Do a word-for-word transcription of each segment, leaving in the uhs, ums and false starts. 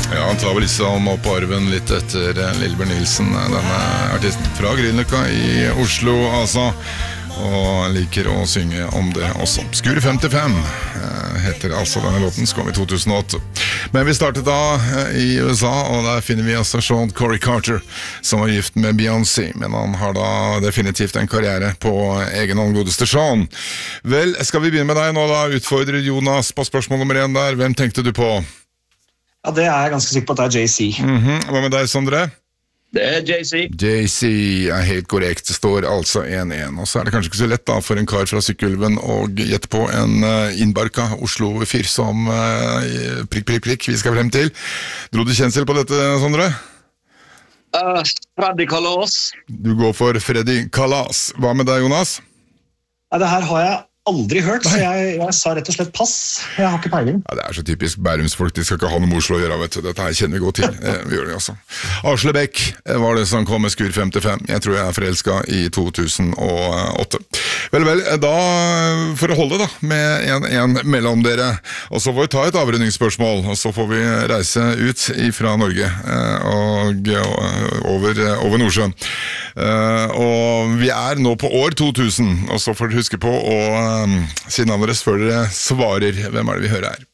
Ja, han tar vel liksom opp arven litt etter Lillebjørn Nilsen, denne artisten fra Grünerløkka i Oslo, altså. Og liker å synge om det også. Skur femtifem heter altså denne låten, som kom i to tusen og åtte. Men vi startet da i U S A, og der finner vi altså Sean Corey Carter, som var gift med Beyoncé, men han har da definitivt en karriere på egen hånd, godeste Sean. Vel, skal vi begynne med deg nå da? Utfordrer Jonas på spørsmål nummer én der. Hvem tenkte du på? Ja, det er jeg ganske sikker på at det er Jay-Z. Mm-hmm. Hva med deg, Sondre? Det er Jay-Z. Jay-Z er helt korrekt, det står altså én én. Og så er det kanskje ikke så lett da for en kar fra Sykkylven å gjette på en innbarka Oslo-fyr som uh, prikk, prikk, prikk vi skal frem til. Dro du kjensel på dette, Sondre? Uh, Freddy Kalas. Du går for Freddy Kalas. Hva med deg, Jonas? Ja, det her har jeg aldri hørt, så jeg, jeg sa rett og slett pass. Jeg har ikke peiling. Ja, det er så typisk Bærumsfolk, de skal ikke ha noe med Oslo å gjøre, vet du. Dette her kjenner vi godt til. Eh, vi gjør det altså. Aslebekk var det som kom med Skur femtifem. Jeg tror jeg er forelsket i to tusen og åtte. Vel, vel, da for å holde da, med en, en mellom dere. Og så får vi ta et avrundingsspørsmål, og så får vi reise ut fra Norge eh, og, og over, over Nordsjøen. Eh, og vi er nå på år to tusen, og så får dere huske på å si navnet deres før dere svarer. Hvem er det vi hører her?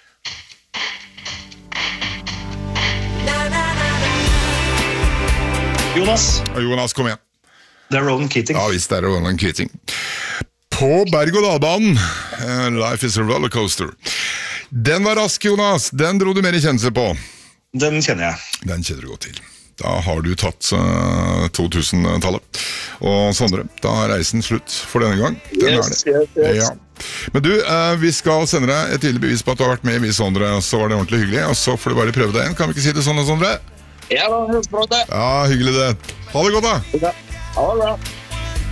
Jonas. Jonas, kom igjen. Det er Ronan Keating. Ja, visst det er Ronan Keating. På berg-og-dalbanen, Life is a rollercoaster. Den var rask, Jonas. Den dro du mer i kjennelse på. Den kjenner jeg. Den kjenner du godt til. Da har du tatt uh, to tusen-tallet. Og Sondre, da er reisen slutt for denne gang. Den yes, er det. yes, yes. Ja. Men du, uh, vi skal sende deg et tydelig bevis på at du har vært med i Sondre, og så var det ordentlig hyggelig, og så får du bare prøve deg igjen. Kan vi ikke si det sånn, Sondre? Ja, det er bra det. Ja, hyggelig det. Ha det godt da. Ja, ha det bra.